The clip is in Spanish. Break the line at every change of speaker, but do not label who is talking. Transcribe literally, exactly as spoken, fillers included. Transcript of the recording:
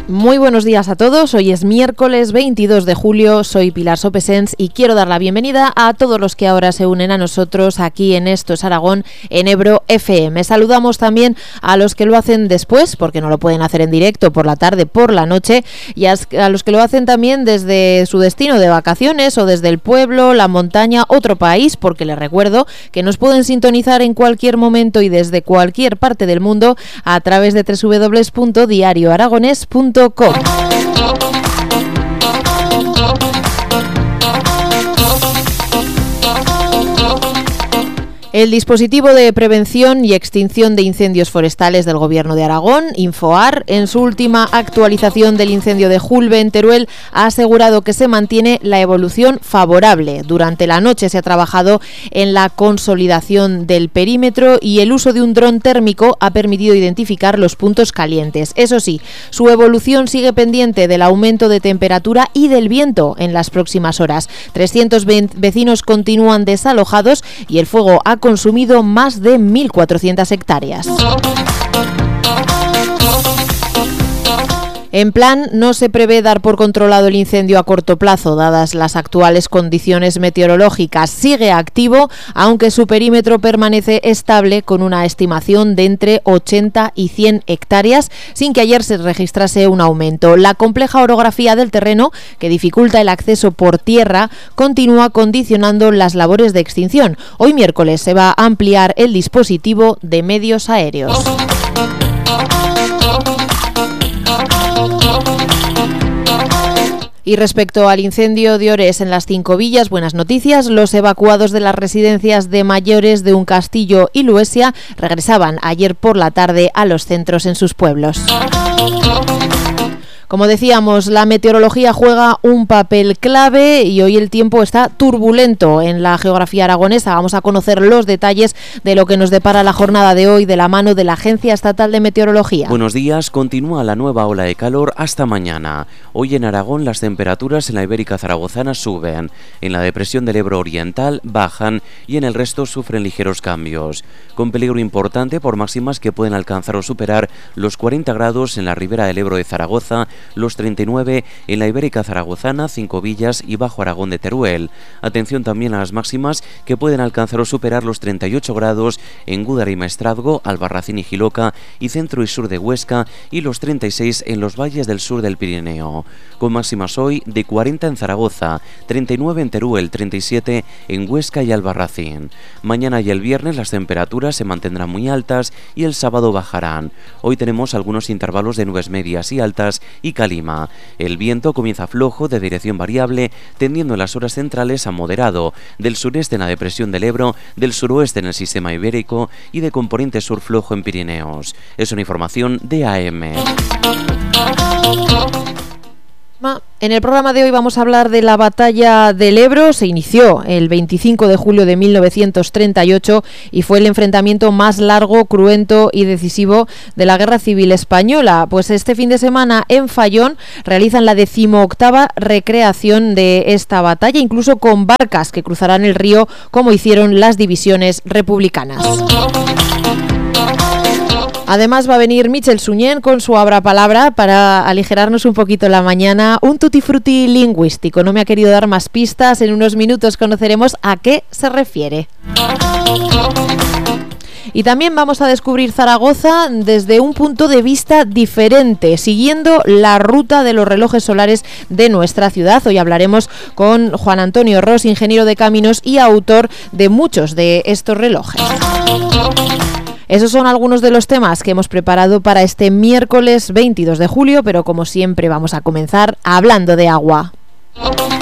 Muy buenos días a todos, hoy es miércoles veintidós de julio, soy Pilar Sopesens y quiero dar la bienvenida a todos los que ahora se unen a nosotros aquí en Esto es Aragón, en Ebro F M. Saludamos también a los que lo hacen después, porque no lo pueden hacer en directo, por la tarde, por la noche, y a los que lo hacen también desde su destino de vacaciones o desde el pueblo, la montaña, otro país, porque les recuerdo que nos pueden sintonizar en cualquier momento y desde cualquier parte del mundo a través de doble u doble u doble u punto diario aragonés punto com. El dispositivo de prevención y extinción de incendios forestales del Gobierno de Aragón, Infoar, en su última actualización del incendio de Julbe en Teruel, ha asegurado que se mantiene la evolución favorable. Durante la noche se ha trabajado en la consolidación del perímetro y el uso de un dron térmico ha permitido identificar los puntos calientes. Eso sí, su evolución sigue pendiente del aumento de temperatura y del viento en las próximas horas. trescientos vecinos continúan desalojados y el fuego ha consumido más de mil cuatrocientas hectáreas. En plan, no se prevé dar por controlado el incendio a corto plazo, dadas las actuales condiciones meteorológicas. Sigue activo, aunque su perímetro permanece estable, con una estimación de entre ochenta y cien hectáreas, sin que ayer se registrase un aumento. La compleja orografía del terreno, que dificulta el acceso por tierra, continúa condicionando las labores de extinción. Hoy miércoles se va a ampliar el dispositivo de medios aéreos. Y respecto al incendio de Ores en las Cinco Villas, buenas noticias. Los evacuados de las residencias de mayores de Uncastillo y Luesia regresaban ayer por la tarde a los centros en sus pueblos. Como decíamos, la meteorología juega un papel clave y hoy el tiempo está turbulento en la geografía aragonesa. Vamos a conocer los detalles de lo que nos depara la jornada de hoy de la mano de la Agencia Estatal de Meteorología.
Buenos días, continúa la nueva ola de calor hasta mañana. Hoy en Aragón las temperaturas en la Ibérica Zaragozana suben, en la depresión del Ebro Oriental bajan y en el resto sufren ligeros cambios, con peligro importante por máximas que pueden alcanzar o superar los cuarenta grados en la ribera del Ebro de Zaragoza, los treinta y nueve en la Ibérica Zaragozana, Cinco Villas y Bajo Aragón de Teruel. Atención también a las máximas que pueden alcanzar o superar los treinta y ocho grados en Gúdar y Maestrazgo, Albarracín y Jiloca y centro y sur de Huesca y los treinta y seis en los valles del sur del Pirineo. Con máximas hoy de cuarenta en Zaragoza, treinta y nueve en Teruel, treinta y siete en Huesca y Albarracín. Mañana y el viernes las temperaturas se mantendrán muy altas y el sábado bajarán. Hoy tenemos algunos intervalos de nubes medias y altas y calima. El viento comienza flojo de dirección variable, tendiendo en las horas centrales a moderado, del sureste en la depresión del Ebro, del suroeste en el sistema ibérico y de componente sur flojo en Pirineos. Es una información de A M.
En el programa de hoy vamos a hablar de la batalla del Ebro. Se inició el veinticinco de julio de mil novecientos treinta y ocho y fue el enfrentamiento más largo, cruento y decisivo de la Guerra Civil Española. Pues este fin de semana en Fallón realizan la decimoctava recreación de esta batalla, incluso con barcas que cruzarán el río como hicieron las divisiones republicanas. Además va a venir Michel Suñén con su Abra Palabra para aligerarnos un poquito la mañana, un tutti frutti lingüístico. No me ha querido dar más pistas, en unos minutos conoceremos a qué se refiere. Y también vamos a descubrir Zaragoza desde un punto de vista diferente, siguiendo la ruta de los relojes solares de nuestra ciudad. Hoy hablaremos con Juan Antonio Ros, ingeniero de caminos y autor de muchos de estos relojes. Esos son algunos de los temas que hemos preparado para este miércoles veintidós de julio, pero como siempre vamos a comenzar hablando de agua.